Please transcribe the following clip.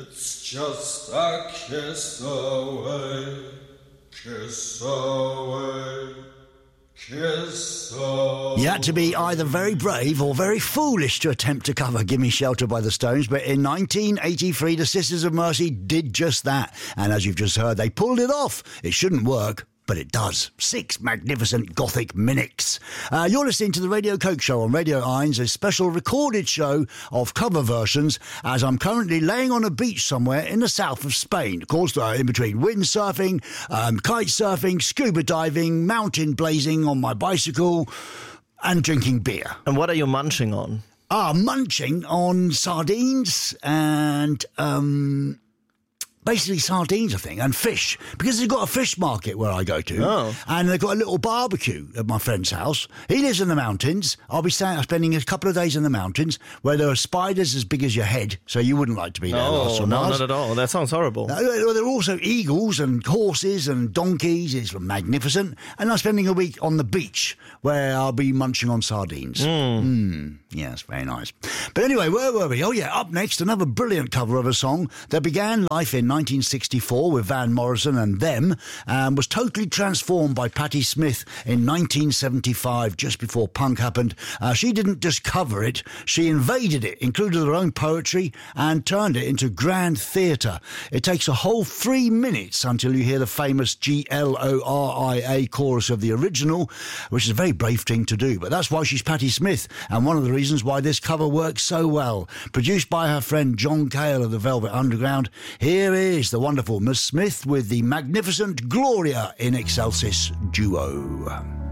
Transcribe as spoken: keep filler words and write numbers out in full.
It's just a kiss away, kiss away, kiss away. You had to be either very brave or very foolish to attempt to cover Gimme Shelter by the Stones, but in nineteen eighty-three the Sisters of Mercy did just that, and as you've just heard, they pulled it off. It shouldn't work, but it does. Six magnificent gothic minutes. Uh, you're listening to the Radio Coke Show on Radio Irons, a special recorded show of cover versions, as I'm currently laying on a beach somewhere in the south of Spain. Of course, uh, in between windsurfing, um, kite surfing, scuba diving, mountain blazing on my bicycle, and drinking beer. And what are you munching on? Ah, munching on sardines and... um. Basically sardines, I think, and fish, because they've got a fish market where I go to, oh. and they've got a little barbecue at my friend's house. He lives in the mountains. I'll be staying, spending a couple of days in the mountains where there are spiders as big as your head, so you wouldn't like to be there. Oh, no, Mars. not at all. That sounds horrible. Uh, there are also eagles and horses and donkeys. It's magnificent. And I'm spending a week on the beach where I'll be munching on sardines. Mm. Mm, yes, very nice. But anyway, where were we? Oh, yeah, up next, another brilliant cover of a song that began life in nineteen sixty-four with Van Morrison and Them, and was totally transformed by Patti Smith in nineteen seventy-five, just before punk happened. Uh, she didn't just cover it, she invaded it, included her own poetry, and turned it into grand theatre. It takes a whole three minutes until you hear the famous G L O R I A chorus of the original, which is a very brave thing to do, but that's why she's Patti Smith, and one of the reasons why this cover works so well. Produced by her friend John Cale of the Velvet Underground, here is the wonderful Miss Smith with the magnificent Gloria in Excelsis duo.